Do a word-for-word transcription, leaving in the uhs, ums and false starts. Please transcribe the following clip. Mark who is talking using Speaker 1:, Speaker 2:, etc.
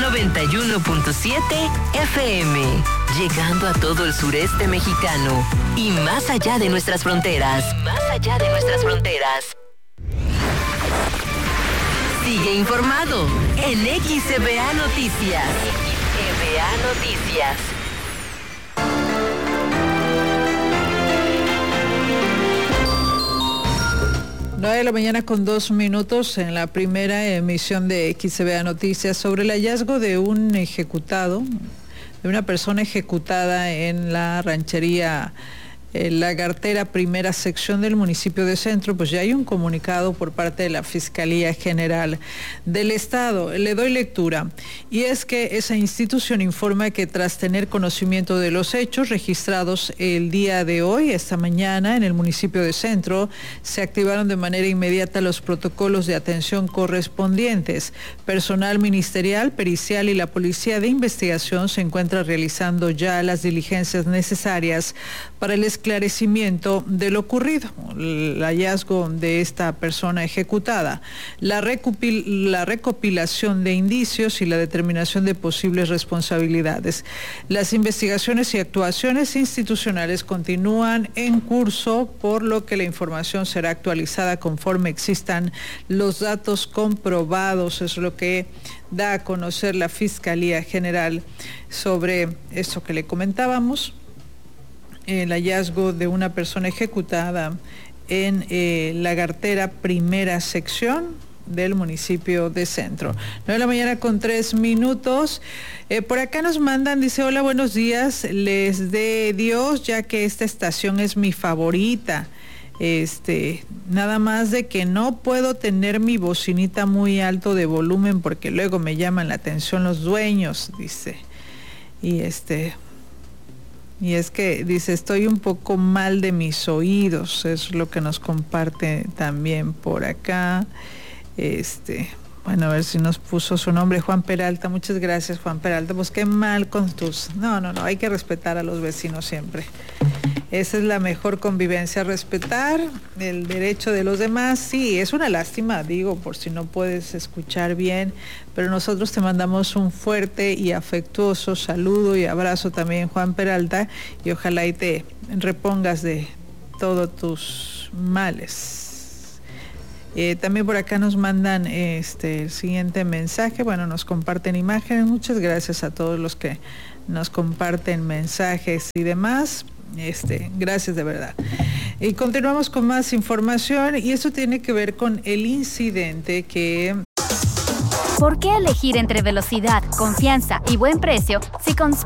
Speaker 1: noventa y uno punto siete F M, llegando a todo el sureste mexicano y más allá de nuestras fronteras. Más allá de nuestras fronteras. Sigue informado en X E B A Noticias. X E B A Noticias.
Speaker 2: nueve de la mañana con dos minutos en la primera emisión de X E B A Noticias sobre el hallazgo de un ejecutado, de una persona ejecutada en la ranchería eh, Lagartera, primera sección del municipio de Centro. Pues ya hay un comunicado por parte de la Fiscalía General del Estado. Le doy lectura. Y es que esa institución informa que tras tener conocimiento de los hechos registrados el día de hoy, esta mañana, en el municipio de Centro, se activaron de manera inmediata los protocolos de atención correspondientes. Personal ministerial, pericial y la Policía de Investigación se encuentra realizando ya las diligencias necesarias para el esclarecimiento de lo ocurrido, el hallazgo de esta persona ejecutada, la, recopil la recopilación de indicios y la determinación de posibles responsabilidades. Las investigaciones y actuaciones institucionales continúan en curso, por lo que la información será actualizada conforme existan los datos comprobados. Es lo que da a conocer la Fiscalía General sobre eso que le comentábamos, el hallazgo de una persona ejecutada en eh, Lagartera, primera sección del municipio de Centro. nueve de la mañana con tres minutos. Eh, por acá nos mandan, dice: hola, buenos días, les dé Dios, ya que esta estación es mi favorita. Este, nada más de que no puedo tener mi bocinita muy alto de volumen porque luego me llaman la atención los dueños, dice. Y este... Y es que dice, estoy un poco mal de mis oídos, es lo que nos comparte también por acá. Este, bueno, a ver si nos puso su nombre, Juan Peralta. Muchas gracias, Juan Peralta. Pues qué mal con tus... No, no, no, hay que respetar a los vecinos siempre. Esa es la mejor convivencia, respetar el derecho de los demás. Sí, es una lástima, digo, por si no puedes escuchar bien, pero nosotros te mandamos un fuerte y afectuoso saludo y abrazo también, Juan Peralta, y ojalá y te repongas de todos tus males. Eh, también por acá nos mandan este el siguiente mensaje, bueno, nos comparten imágenes. Muchas gracias a todos los que nos comparten mensajes y demás. Este, gracias de verdad. Y continuamos con más información, y eso tiene que ver con el incidente que...
Speaker 3: ¿Por qué elegir entre velocidad, confianza y buen precio si con